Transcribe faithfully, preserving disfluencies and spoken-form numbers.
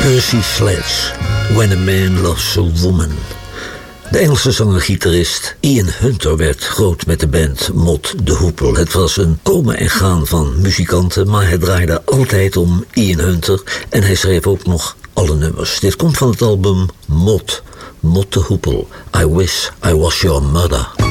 Percy Sledge, When a Man Loves a Woman. De Engelse zanger-gitarist Ian Hunter werd groot met de band Mott de Hoople. Het was een komen en gaan van muzikanten, maar het draaide altijd om Ian Hunter en hij schreef ook nog alle nummers. Dit komt van het album Mott, Mott de Hoople, I Wish I Was Your Mother.